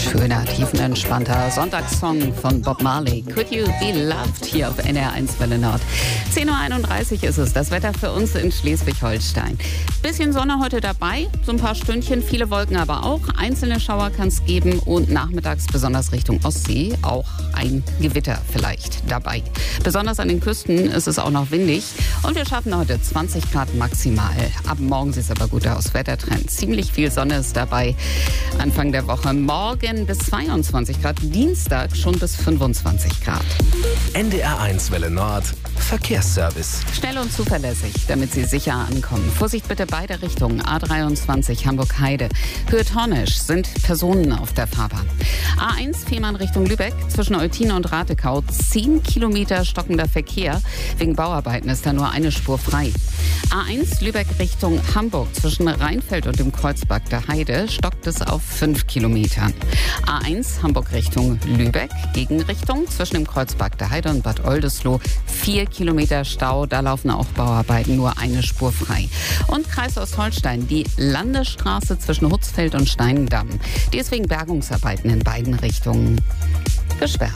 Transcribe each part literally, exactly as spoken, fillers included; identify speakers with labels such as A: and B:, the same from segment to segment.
A: Schöner, tiefenentspannter Sonntagssong von Bob Marley. Could You Be Loved hier auf N R eins Welle Nord. zehn Uhr einunddreißig ist es, das Wetter für uns in Schleswig-Holstein. Bisschen Sonne heute dabei, so ein paar Stündchen, viele Wolken aber auch. Einzelne Schauer kann es geben und nachmittags besonders Richtung Ostsee auch ein Gewitter vielleicht dabei. Besonders an den Küsten ist es auch noch windig und wir schaffen heute zwanzig Grad maximal. Ab morgen sieht es aber gut aus, Wettertrend. Ziemlich viel Sonne ist dabei. Anfang der Woche morgen bis zweiundzwanzig Grad, Dienstag schon bis fünfundzwanzig Grad.
B: N D R eins Welle Nord, Verkehrsservice.
A: Schnell und zuverlässig, damit Sie sicher ankommen. Vorsicht bitte beide Richtungen. A dreiundzwanzig Hamburg-Heide. Höhe Tornisch sind Personen auf der Fahrbahn. A eins Fehmarn Richtung Lübeck. Zwischen Eutin und Ratekau zehn Kilometer stockender Verkehr. Wegen Bauarbeiten ist da nur eine Spur frei. A eins Lübeck Richtung Hamburg. Zwischen Rheinfeld und dem Kreuzberg der Heide stockt es auf fünf Kilometern. A eins Hamburg Richtung Lübeck. Gegenrichtung zwischen dem Kreuzberg der Heide und Bad Oldesloe. Vier Kilometer Stau. Da laufen auch Bauarbeiten, nur eine Spur frei. Und Kreis Ostholstein. Die Landesstraße zwischen Hutzfeld und Steinendamm. Die ist wegen Bergungsarbeiten in beiden Richtungen gesperrt.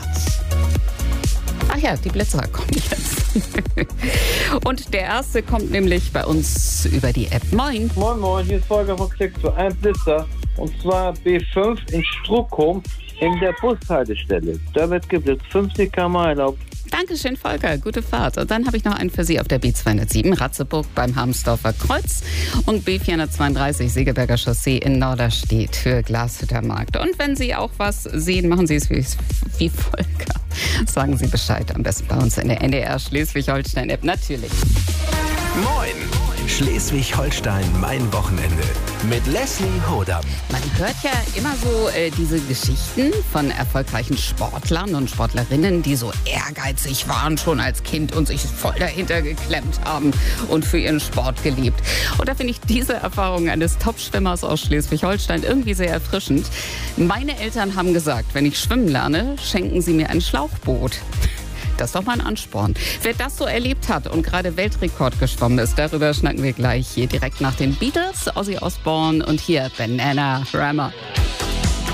A: Ach ja, die Blitzer kommen jetzt. Und der erste kommt nämlich bei uns über die App. Moin.
C: Moin, moin, hier ist Volker von Klick zu einem Blitzer. Und zwar B fünf in Struckum in der Bushaltestelle. Da wird geblitzt, fünfzig Kilometer pro Stunde erlaubt.
A: Dankeschön, Volker. Gute Fahrt. Und dann habe ich noch einen für Sie auf der B zweihundertsieben Ratzeburg beim Harmsdorfer Kreuz und B vierhundertzweiunddreißig Segeberger Chaussee in Norderstedt für Glashüttermarkt. Und wenn Sie auch was sehen, machen Sie es wie, wie Volker. Sagen Sie Bescheid. Am besten bei uns in der N D R Schleswig-Holstein-App. Natürlich.
B: Moin! Schleswig-Holstein, mein Wochenende. Mit Leslie Hodam.
A: Man hört ja immer so äh, diese Geschichten von erfolgreichen Sportlern und Sportlerinnen, die so ehrgeizig waren schon als Kind und sich voll dahinter geklemmt haben und für ihren Sport gelebt. Und da finde ich diese Erfahrung eines Top-Schwimmers aus Schleswig-Holstein irgendwie sehr erfrischend. Meine Eltern haben gesagt, wenn ich schwimmen lerne, schenken sie mir ein Schlauchboot. Das ist doch mal ein Ansporn. Wer das so erlebt hat und gerade Weltrekord geschwommen ist, darüber schnacken wir gleich hier direkt nach den Beatles, Ozzy Osbourne und hier Bananarama.